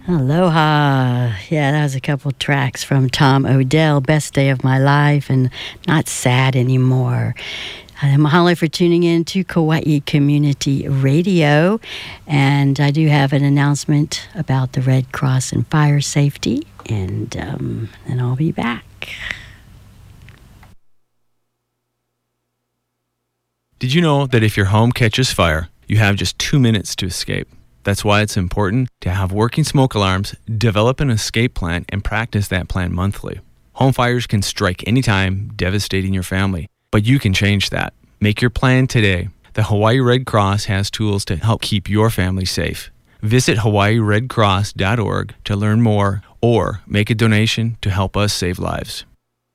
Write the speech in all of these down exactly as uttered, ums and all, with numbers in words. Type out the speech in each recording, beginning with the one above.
Aloha. Yeah, that was a couple tracks from Tom Odell, Best Day of My Life, and Not Sad Anymore. Uh, mahalo for tuning in to Kauai Community Radio. And I do have an announcement about the Red Cross and fire safety, and um, then I'll be back. Did you know that if your home catches fire, you have just two minutes to escape? That's why it's important to have working smoke alarms, develop an escape plan, and practice that plan monthly. Home fires can strike anytime, devastating your family, but you can change that. Make your plan today. The Hawaii Red Cross has tools to help keep your family safe. Visit hawaii red cross dot org to learn more or make a donation to help us save lives.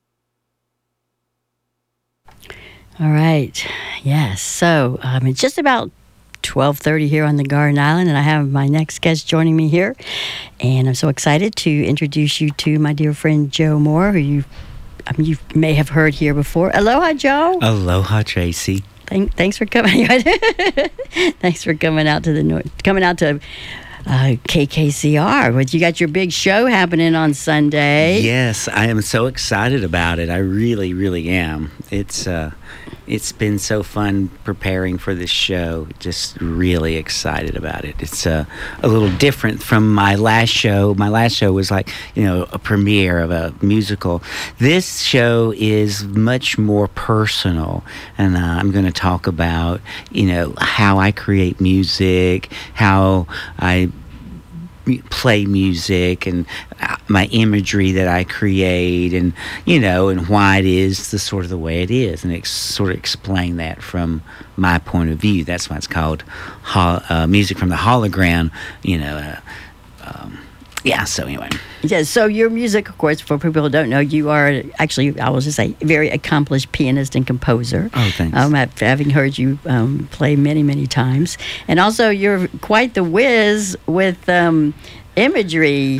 All right. Yes. So um, it's just about twelve thirty here on the Garden Island, and I have my next guest joining me here. And I'm so excited to introduce you to my dear friend Joe Moore, who you, I mean, you may have heard here before. Aloha, Joe. Aloha, Tracy. Thank, thanks for coming. Thanks for coming out to the north, coming out to uh, K K C R. But you got your big show happening on Sunday. Yes, I am so excited about it. I really, really am. It's uh, it's been so fun preparing for this show. Just really excited about it. It's uh, a little different from my last show. My last show was like, you know, a premiere of a musical. This show is much more personal, and uh, I'm going to talk about, you know, how I create music, how I play music, and my imagery that I create, and you know, and why it is the sort of the way it is, and ex- sort of explain that from my point of view. That's why it's called ho- uh, music from the hologram. You know, uh, um, yeah. So anyway. Yeah, so your music, of course, for people who don't know, you are actually, I will just say, a very accomplished pianist and composer. Oh, thanks. Um, having heard you um, play many, many times. And also, you're quite the whiz with um, imagery.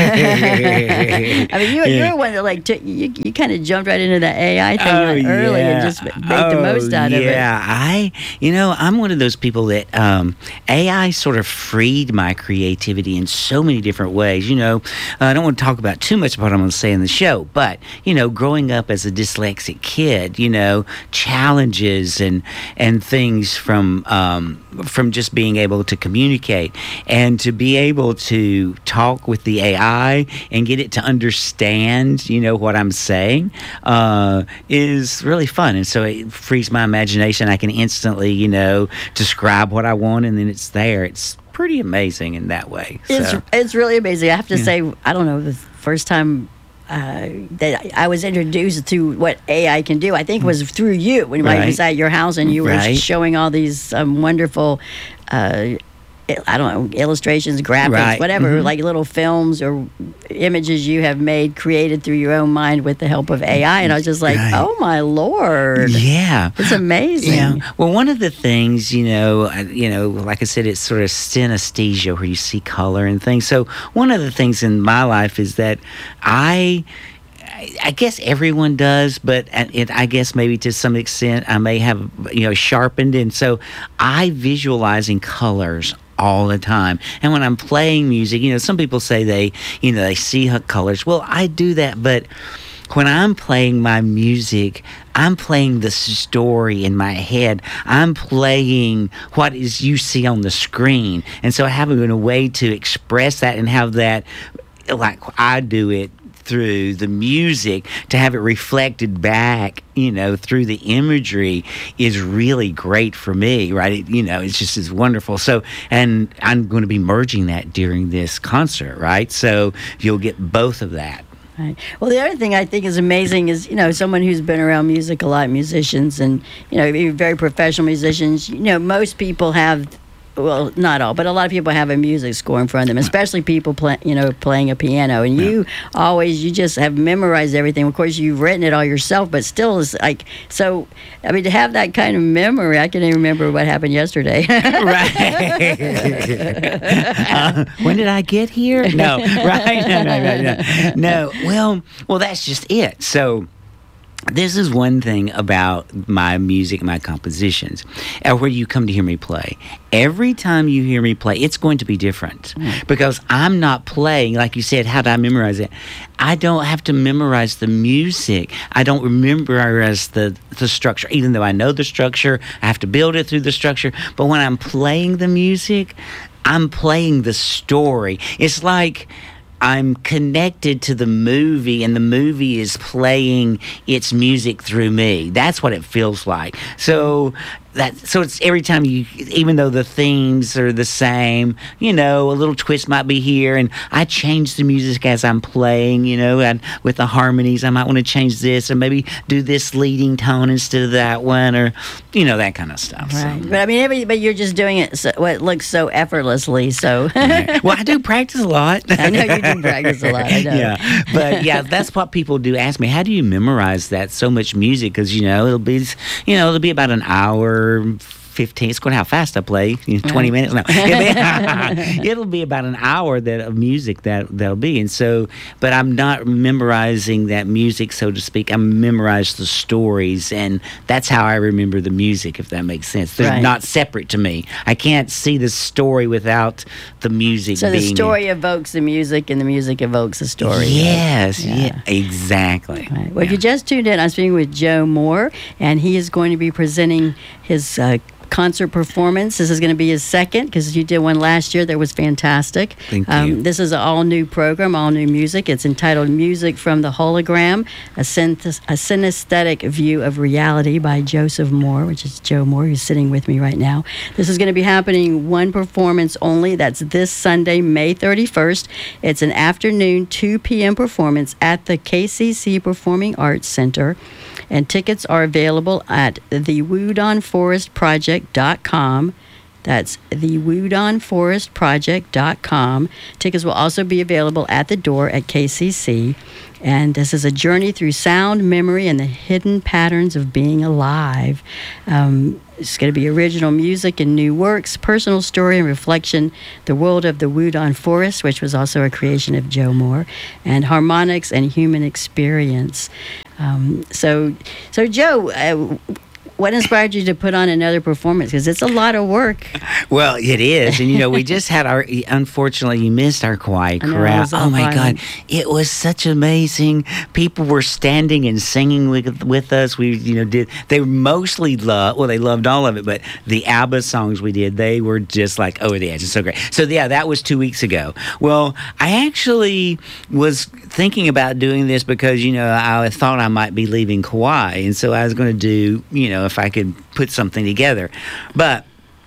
I mean, you, Yeah. you're one that, like, t- you, you kind of jumped right into the A I thing Oh, early yeah. and just made oh, the most out yeah. of it. Yeah, I, you know, I'm one of those people that um, A I sort of freed my creativity in so many different ways. You know, uh, I don't want to talk about too much about what I'm going to say in the show, but, you know, growing up as a dyslexic kid, you know, challenges and and things from um, from just being able to communicate and to be able to talk with the A I and get it to understand, you know, what I'm saying uh, is really fun. And so it frees my imagination. I can instantly, you know, describe what I want, and then it's there. It's pretty amazing in that way. It's So, it's really amazing. I have to Yeah. say, I don't know, the first time uh, that I was introduced to what A I can do, I think was through you when I Right. was at your house and you were Right. showing all these um, wonderful, uh, I don't know, illustrations, graphics, Right. whatever, Mhm. like little films or images you have made, created through your own mind with the help of A I. And I was just like, Right. oh my Lord. yeah. It's amazing. Yeah. Well, one of the things, you know, I- you know, like I said, it's sort of synesthesia where you see color and things. So one of the things in my life is that I. I guess everyone does, but it, I guess maybe to some extent I may have, you know, sharpened. And so I visualize in colors all the time. And when I'm playing music, you know, some people say they, you know, they see colors. Well, I do that, but when I'm playing my music, I'm playing the story in my head. I'm playing what is you see on the screen. And so I have a way to express that and have that, like I do it, through the music, to have it reflected back, you know, through the imagery is really great for me, right? It, you know, it's just is wonderful. So, and I'm going to be merging that during this concert, right? So you'll get both of that. Right. Well, the other thing I think is amazing is, you know, someone who's been around music a lot, musicians and, you know, even very professional musicians, you know, most people have, well, not all, but a lot of people have a music score in front of them, especially people play, you know, playing a piano. And you always, you just have memorized everything. Of course, you've written it all yourself, but still, it's like, so, I mean, to have that kind of memory, I can even remember what happened yesterday. Right. uh, when did I get here? No, right? No, no, no, no. No, well, well, that's just it. So, this is one thing about my music, my compositions, uh, where you come to hear me play. Every time you hear me play, it's going to be different mm. because I'm not playing, like you said, how do I memorize it? I don't have to memorize the music. I don't memorize the, the structure, even though I know the structure. I have to build it through the structure. But when I'm playing the music, I'm playing the story. It's like I'm connected to the movie, and the movie is playing its music through me. That's what it feels like. So that so it's every time you, even though the themes are the same, you know, a little twist might be here, and I change the music as I'm playing, you know, and with the harmonies, I might want to change this, or maybe do this leading tone instead of that one, or you know, that kind of stuff. Right. So. But I mean, every, but you're just doing it. So, well, it looks so effortlessly. So. Right. Well, I do practice a lot. I know you do practice a lot. I know. Yeah, but yeah, that's what people do ask me. How do you memorize that so much music? Because you know, it'll be, you know, it'll be about an hour. fifteen. It's going to how fast I play. You know, twenty minutes. No, it'll be, it'll be about an hour that of music that that'll be. And so, but I'm not memorizing that music, so to speak. I memorize the stories, and that's how I remember the music. If that makes sense, they're right. not separate to me. I can't see the story without the music. So being the story evokes the music, and the music evokes the story. Yes. Right? Yeah. yeah. Exactly. Right. Well, yeah. you just tuned in. I'm speaking with Joe Moore, and he is going to be presenting his uh, concert performance. This is going to be his second, because you did one last year that was fantastic. Thank um, you. This is an all-new program, all-new music. It's entitled Music from the Hologram, a, synth- a synesthetic view of reality by Joseph Moore, which is Joe Moore, who's sitting with me right now. This is going to be happening one performance only. That's this Sunday, May thirty-first. It's an afternoon two p.m. performance at the K C C Performing Arts Center. And tickets are available at the Woodon Forest Project dot com. That's the Woodon Forest Project dot com. Tickets will also be available at the door at K C C. And this is a journey through sound, memory, and the hidden patterns of being alive. Um, it's going to be original music and new works, personal story and reflection, the world of the Woodon Forest, which was also a creation of Joe Moore, and harmonics and human experience. Um, so, so Joe, uh, what inspired you to put on another performance? Because it's a lot of work. Well, it is. And, you know, we just had our, unfortunately, you missed our quiet crowd. Oh, my God. It was such amazing. People were standing and singing with, with us. We, you know, did, they mostly loved, well, they loved all of it, but the ABBA songs we did, they were just like over the edge. It's so great. So, yeah, that was two weeks ago. Well, I actually was thinking about doing this because, you know, I thought I might be leaving Kauai. And so I was going to do, you know, if I could put something together. But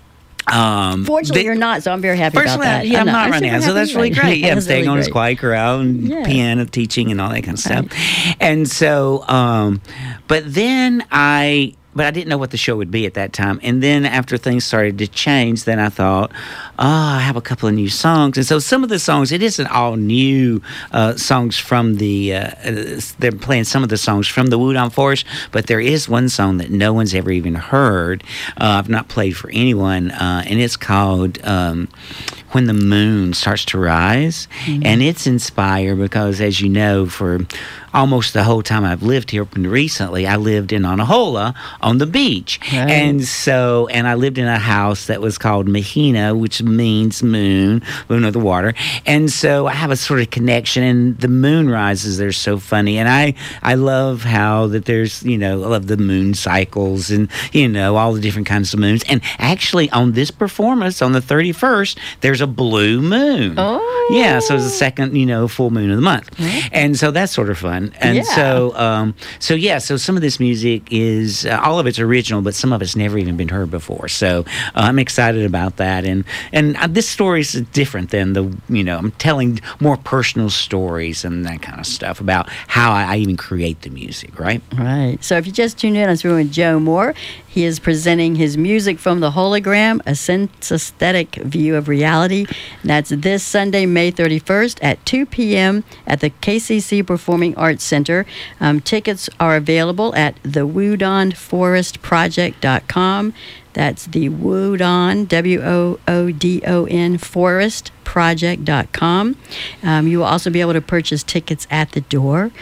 um, fortunately, they, you're not, so I'm very happy about that. Yeah, I'm, I'm not right now, so that's really right. great. Yeah, I'm that's staying really on great. his quiet crowd and yeah. piano teaching and all that kind of stuff. Right. And so, um, but then I... But I didn't know what the show would be at that time. And then after things started to change, then I thought, oh, I have a couple of new songs. And so some of the songs, it isn't all new uh, songs from the, uh, they're playing some of the songs from the Woodon Forest, but there is one song that no one's ever even heard. Uh, I've not played for anyone, uh, and it's called um, When the Moon Starts to Rise. Mm-hmm. And it's inspired because, as you know, for almost the whole time I've lived here recently, I lived in Anahola on the beach. Right. And so, and I lived in a house that was called Mahina, which means moon, moon of the water. And so I have a sort of connection, and the moon rises, they're so funny. And I, I love how that there's, you know, I love the moon cycles and, you know, all the different kinds of moons. And actually on this performance, on the thirty-first, there's a blue moon. Oh. Yeah, so it's the second, you know, full moon of the month. Mm-hmm. And so that's sort of fun. And yeah. so, um, so yeah, so some of this music is, uh, all of it's original, but some of it's never even been heard before. So uh, I'm excited about that. And, and uh, this story is different than the, you know, I'm telling more personal stories and that kind of stuff about how I, I even create the music, right? Right. So if you just tuned in, I'm speaking with Joe Moore. He is presenting his Music from the Hologram, a synesthetic view of reality. And that's this Sunday, May thirty-first at two p.m. at the K C C Performing Arts Center. Um, tickets are available at the Woodon Forest Project dot com. That's the Woodon, W O O D O N, Forest Project dot com. Um, you will also be able to purchase tickets at the door.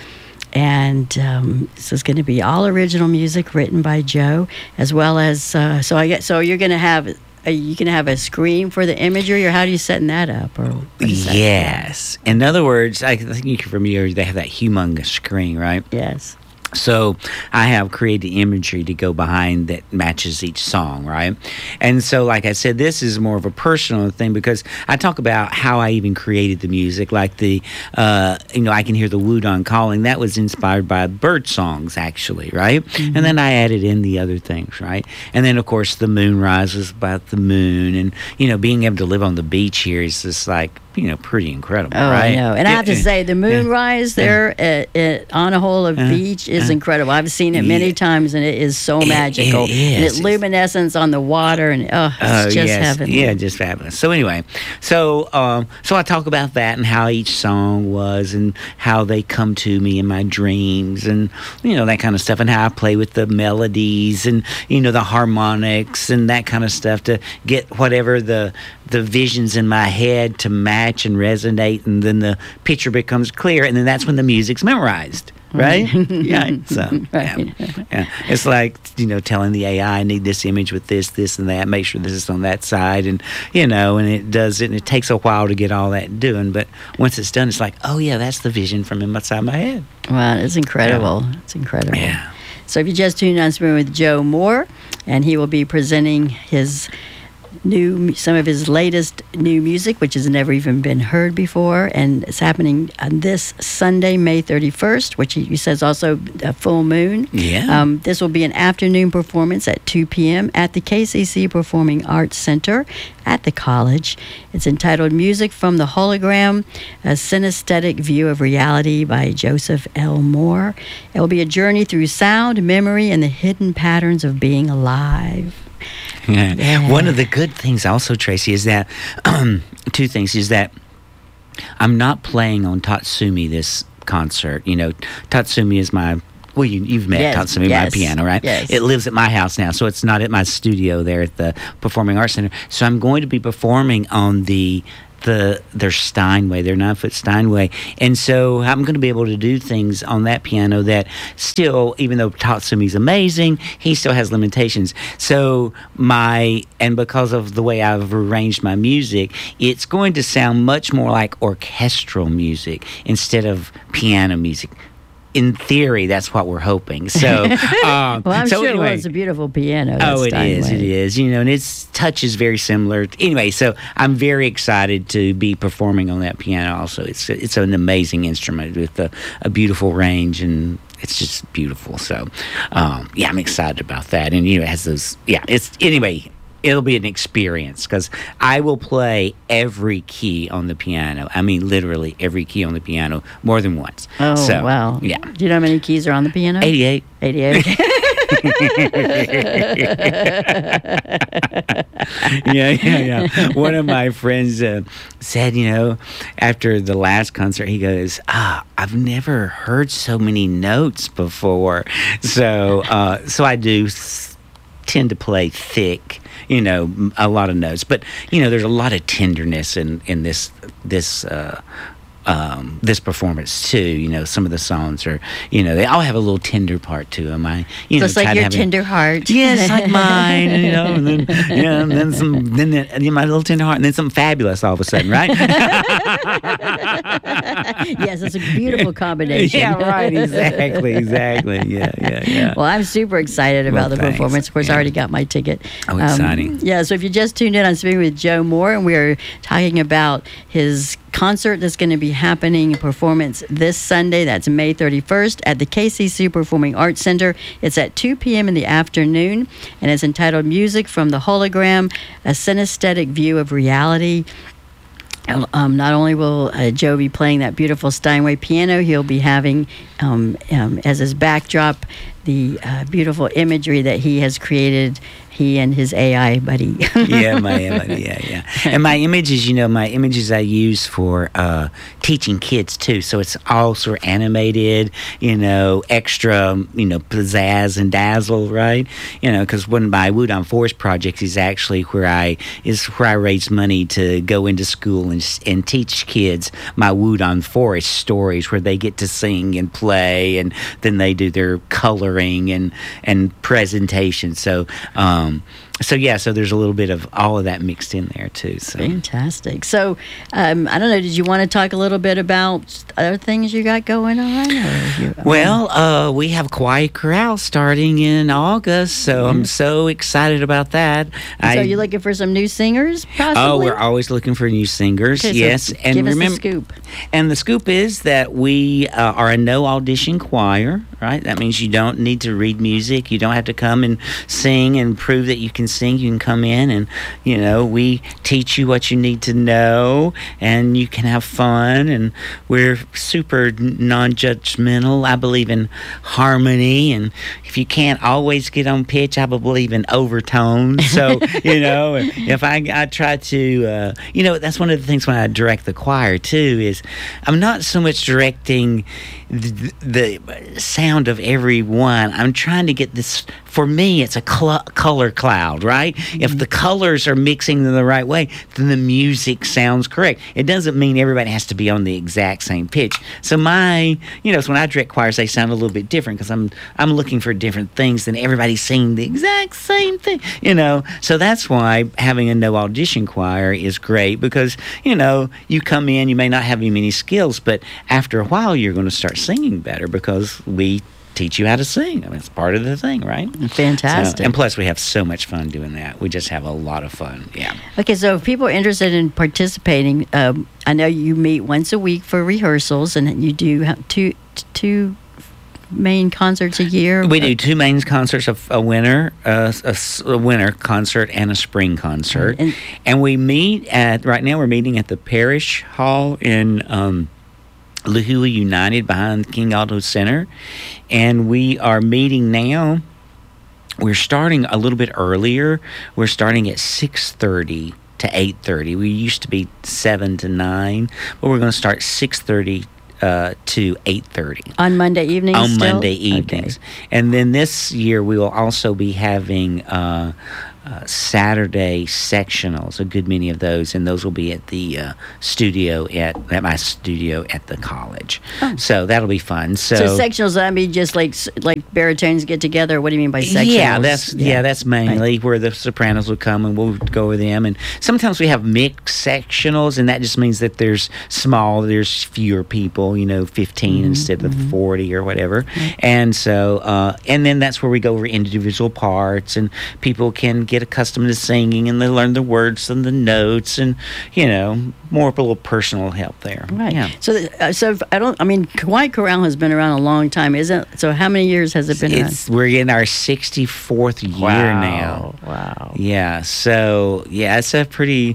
and um, this is going to be all original music written by Joe, as well as uh, so I get so you're going to have. Are you can have a screen for the imagery, or how do you setting that up? Or what is that? Yes. In other words, I think you're familiar. They have that humongous screen, right? Yes. So I have created imagery to go behind that matches each song, right? And so, like I said, this is more of a personal thing because I talk about how I even created the music. Like the, uh, you know, I Can Hear the Wudong Calling. That was inspired by bird songs, actually, right? Mm-hmm. And then I added in the other things, right? And then, of course, the moonrise was about the moon. And, you know, being able to live on the beach here is just like, you know, pretty incredible, oh, right? I know. And yeah, I have to yeah, say, the moonrise yeah, there yeah. At, at Anahola uh, Beach is uh, incredible. I've seen it many yeah. times, and it is so it, magical. It is. And it's luminescence on the water, and oh, it's oh, just yes. heavenly. Yeah, just fabulous. So anyway, so um, so I talk about that and how each song was, and how they come to me in my dreams, and you know that kind of stuff, and how I play with the melodies, and you know the harmonics and that kind of stuff to get whatever the the visions in my head to match and resonate, and then the picture becomes clear, and then that's when the music's memorized, right? yeah. So right. yeah. yeah, it's like you know telling the A I, I need this image with this, this, and that. Make sure this is on that side, and you know, and it does it. And it takes a while to get all that doing, but once it's done, it's like, oh yeah, that's the vision from inside my head. Wow, it's incredible. Yeah. It's incredible. Yeah. So if you just tuned on, Spoon with Joe Moore, and he will be presenting his new some of his latest new music, which has never even been heard before, and it's happening on this Sunday, May thirty-first, which he, he says also a full moon. Yeah. Um, this will be an afternoon performance at two p.m. at the K C C Performing Arts Center at the college. It's entitled Music from the Hologram, A Synesthetic View of Reality by Joseph L. Moore. It will be a journey through sound, memory, and the hidden patterns of being alive. Yeah. Yeah. One of the good things also, Tracy, is that um, two things is that I'm not playing on Tatsumi this concert. You know, Tatsumi is my well, you, you've met yes, Tatsumi, yes, my piano, right? Yes. It lives at my house now, so it's not at my studio there at the Performing Arts Center. So I'm going to be performing on the the their Steinway, their nine foot Steinway, and so I'm going to be able to do things on that piano that still, even though Tatsumi's amazing, he still has limitations. So my and because of the way I've arranged my music, it's going to sound much more like orchestral music instead of piano music. In theory, that's what we're hoping. So, um, well, I'm so sure anyway, it was a beautiful piano. Oh, it Steinway. is. It is. You know, and its touch is very similar. Anyway, so I'm very excited to be performing on that piano. Also, it's it's an amazing instrument with a, a beautiful range, and it's just beautiful. So, um, yeah, I'm excited about that. And you know, it has those. Yeah, it's anyway. It'll be an experience because I will play every key on the piano. I mean, literally every key on the piano more than once. Oh, so, wow. Yeah. Do you know how many keys are on the piano? eighty-eight. eighty-eight. yeah, yeah, yeah. One of my friends uh, said, you know, after the last concert, he goes, ah, I've never heard so many notes before. So, uh, so I do s- tend to play thick, you know, a lot of notes. But, you know, there's a lot of tenderness in, in this, this, uh, Um, this performance too. You know, some of the songs are, you know, they all have a little tender part to them. I, you so know, it's like your having, tender heart. yes, like mine. You know, and then yeah, and then some, then the, you know, my little tender heart, and then something fabulous all of a sudden, right? Yes, it's a beautiful combination. Yeah, right. Exactly, exactly. Yeah, yeah, yeah. Well, I'm super excited about Well, the thanks. performance. Of course, Yeah. I already got my ticket. Oh, exciting. Um, yeah, so if you just tuned in, I'm speaking with Joe Moore, and we're talking about his concert that's going to be happening, a performance this Sunday. That's May thirty-first at the K C C Performing Arts Center. It's at two p.m. in the afternoon, and it's entitled Music from the Hologram, A Synesthetic View of Reality. Um, not only will uh, Joe be playing that beautiful Steinway piano, he'll be having um, um, as his backdrop the uh, beautiful imagery that he has created. he and his A I buddy. yeah, my yeah, yeah. And my images, you know, my images I use for uh, teaching kids too. So it's all sort of animated, you know, extra, you know, pizzazz and dazzle, right? You know, because one of my Wudang Forest projects is actually where I is where I raise money to go into school and and teach kids my Wudang Forest stories, where they get to sing and play, and then they do their coloring and and presentation. So. Um, So yeah, so there's a little bit of all of that mixed in there too. So fantastic. So um, I don't know. Did you want to talk a little bit about other things you got going on? Or you, well, uh, we have Quiet Corral starting in August, so mm-hmm. I'm so excited about that. So I, you're looking for some new singers, possibly? Oh, we're always looking for new singers. Okay, yes, so and give remember, us the scoop. And the scoop is that we uh, are a no audition choir. Right, that means you don't need to read music. You don't have to come and sing and prove that you can sing. You can come in and, you know, we teach you what you need to know, and you can have fun. And we're super non-judgmental. I believe in harmony, and if you can't always get on pitch, I believe in overtones. So, you know, if I, I try to, uh, you know, that's one of the things when I direct the choir too, is I'm not so much directing the, the sound of everyone. I'm trying to get this, for me, it's a cl- color cloud, right? Mm-hmm. If the colors are mixing in the right way, then the music sounds correct. It doesn't mean everybody has to be on the exact same pitch. So my, you know, so when I direct choirs, they sound a little bit different because I'm I'm looking for different things than everybody singing the exact same thing, you know. So that's why having a no audition choir is great, because, you know, you come in, you may not have any many skills, but after a while you're going to start singing better because we teach you how to sing. I mean, it's part of the thing, right? Fantastic. So, and plus, we have so much fun doing that. We just have a lot of fun. Yeah. Okay, so if people are interested in participating, um, I know you meet once a week for rehearsals, and you do have two two main concerts a year. We do two main concerts: a, a winter, uh, a, a winter concert, and a spring concert. And, and we meet at right now. We're meeting at the Parish Hall in. Um, Lehua United behind King Aldo Center, and we are meeting now. We're starting a little bit earlier. We're starting at six thirty to eight thirty. We used to be seven to nine, but we're going to start six thirty uh, to eight thirty on Monday evenings. On still? Monday evenings, okay. And then this year we will also be having. Uh, Uh, Saturday sectionals, a good many of those, and those will be at the uh, studio at at my studio at the college. Oh. So that'll be fun. So, so sectionals, I mean, just like like baritones get together. What do you mean by sectionals? Yeah, that's yeah, yeah that's mainly right. Where the sopranos will come and we'll go with them. And sometimes we have mixed sectionals, and that just means that there's small, there's fewer people, you know, fifteen mm-hmm. instead of mm-hmm. forty or whatever. Mm-hmm. And so, uh, and then that's where we go over individual parts, and people can get accustomed to singing, and they learn the words and the notes, and, you know, more of a little personal help there. Right. Yeah. So, uh, so I don't. I mean, Quiet Corral has been around a long time, isn't it? So, how many years has it been it's, around? We're in our sixty-fourth year wow. now. Wow. Yeah. So, yeah, it's a pretty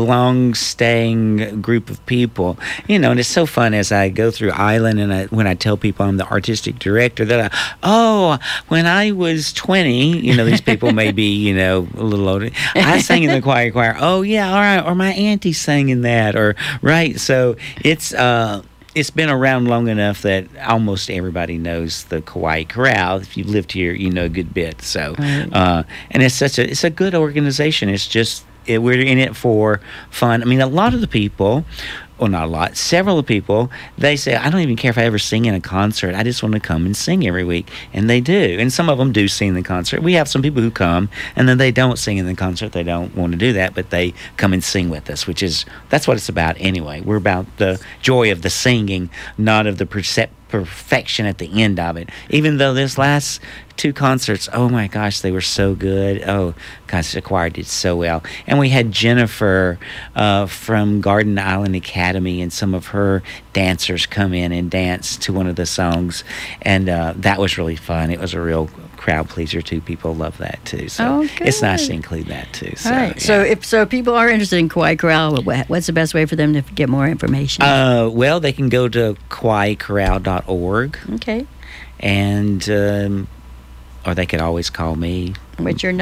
long-staying group of people. You know, and it's so fun as I go through Island, and I, when I tell people I'm the artistic director, that I, oh, when I was twenty, you know, these people may be, you know, a little older. I sang in the Quiet Choir. Oh, yeah, all right. Or my auntie sang in that. Or right, so it's uh, it's been around long enough that almost everybody knows the Quiet Corral. If you've lived here, you know a good bit. So, right. uh, and it's such a it's a good organization. It's just it, we're in it for fun. I mean, a lot of the people. Well, not a lot. Several of the people, they say, I don't even care if I ever sing in a concert. I just want to come and sing every week. And they do. And some of them do sing in the concert. We have some people who come, and then they don't sing in the concert. They don't want to do that, but they come and sing with us, which is, that's what it's about anyway. We're about the joy of the singing, not of the percep- perfection at the end of it. Even though this last two concerts, oh my gosh, they were so good. Oh gosh, the choir did so well. And we had Jennifer uh, from Garden Island Academy and some of her dancers come in and dance to one of the songs, and uh, that was really fun. It was a real crowd pleaser too. People love that too. So oh, it's nice to include that too. So, all right. Yeah. So if so, people are interested in Quiet Corral. What's the best way for them to get more information? Uh, well, they can go to quiet corral dot org. Okay. And um, or they could always call me. What's your number?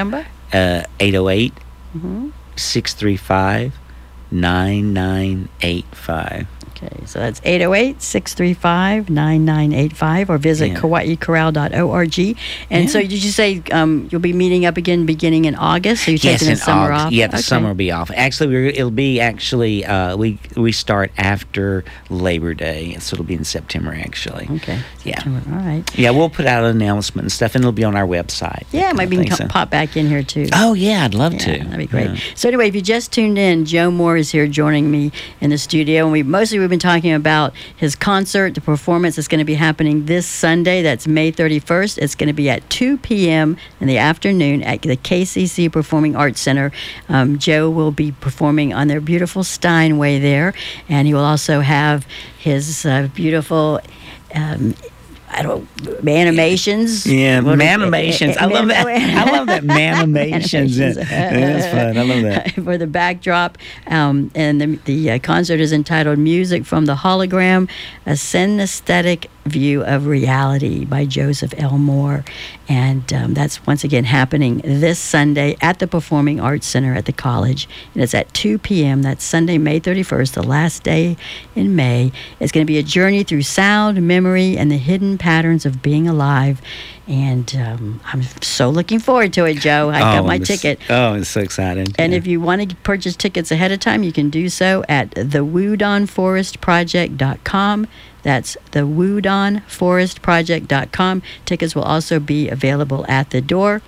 uh, eight oh eight, six three five, nine nine eight five. Okay, so that's eight oh eight, six three five, nine nine eight five, or visit Yeah. Kauai Corral dot org. And Yeah. so did you say um, you'll be meeting up again beginning in August? So you're Yes, taking in the summer August. off? Yeah, the Okay. summer will be off. Actually, we're, it'll be actually uh, we we start after Labor Day, so it'll be in September. Actually, Okay. Yeah. September. All right. yeah, we'll put out an announcement and stuff, and it'll be on our website. Yeah, I maybe you think can co- so. pop back in here too. Oh yeah, I'd love Yeah, to. that'd be great. Yeah. So anyway, if you just tuned in, Joe Moore is here joining me in the studio, and we mostly we've been talking about his concert, the performance that's going to be happening this Sunday. That's May thirty-first. It's going to be at two p.m. in the afternoon at the K C C Performing Arts Center. Um, Joe will be performing on their beautiful Steinway there, and he will also have his uh, beautiful. Um, I don't animations. Yeah, What is it? manimations. I love that. I love that manimations. Animations. That's fun. I love that. For the backdrop, um, and the, the uh, concert is entitled "Music from the Hologram: A Synesthetic View of Reality" by Joseph L. Moore, and um, that's once again happening this Sunday at the Performing Arts Center at the college, and it's at two p.m. That's Sunday, May thirty-first, the last day in May. It's going to be a journey through sound, memory, and the hidden patterns of being alive. And um, I'm so looking forward to it, Joe. I got Oh, my I'm s- ticket. Oh, it's so exciting. And Yeah. if you want to purchase tickets ahead of time, you can do so at the woodon forest project dot com. That's the woodon forest project dot com. Tickets will also be available at the door.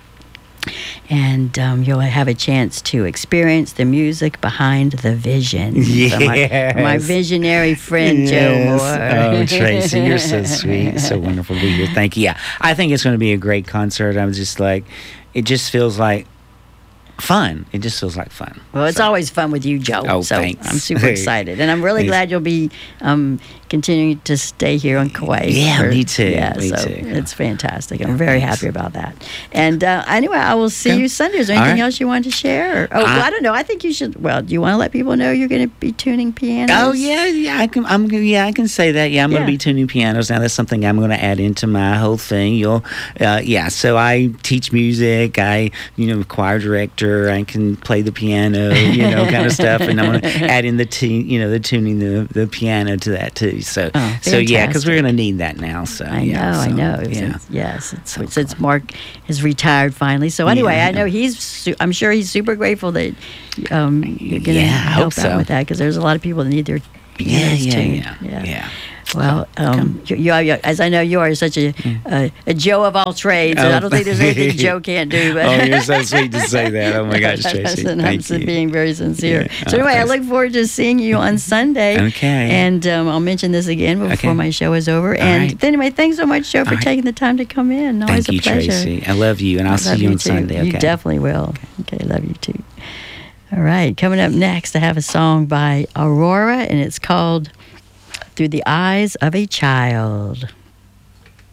And um, you'll have a chance to experience the music behind the vision. From my, from my Yes. visionary friend, Joe Yes. Moore. Oh, Tracy, you're so sweet. So wonderful to be here. Thank you. Yeah, I think it's going to be a great concert. I'm just like, it just feels like fun. It just feels like fun. Well, it's So- always fun with you, Joe. Oh, so thanks. I'm super excited, and I'm really Thanks. glad you'll be um, continuing to stay here on Kauai. Yeah, me too. Yeah, Me so too. it's fantastic. I'm Yeah, very thanks. happy about that. And uh, anyway, I will see Okay. you Sunday. Is there All anything right. else you want to share? Or, oh, well, I- I don't know. I think you should. Well, do you want to let people know you're going to be tuning pianos? Oh yeah, yeah. I can. I'm. gonna- Yeah, I can say that. Yeah, I'm going Yeah. to be tuning pianos now. That's something I'm going to add into my whole thing. You'll. Uh, yeah. So I teach music. I, you know, choir director. I can play the piano. You know, kind of stuff. And I'm going to add in the tune. You know, the tuning the the piano to that too. So. Oh, so yeah, because we're fantastic. going to need that now. So. I yeah, know, I so, know. It was- Yeah. Yes, it's, So since cool. Mark has retired finally. So anyway, Yeah, I know he's. Su- I'm sure he's super grateful that um, you're going to Yeah, I help hope out so. with that because there's a lot of people that need their Yeah. pianos Yeah. tuned. Yeah. Yeah. Well, um, you, you are, you- as I know, you are such a a, a Joe of all trades. and Oh, I don't think there's anything Joe can't do. But Oh, you're so sweet to say that. Oh my gosh, Tracy. I'm Thank you. being very sincere. Yeah. So Oh, anyway, I thanks. look forward to seeing you on Sunday. Okay. And um, I'll mention this again before Okay. my show is over. All and right. anyway, thanks so much, Joe, for All right. taking the time to come in. Always Thank you, a pleasure. Tracy. I love you, and I'll I see love you on too. Sunday. Okay. You definitely will. Okay, love you too. All right, coming up next, I have a song by Aurora, and it's called "Through the Eyes of a Child."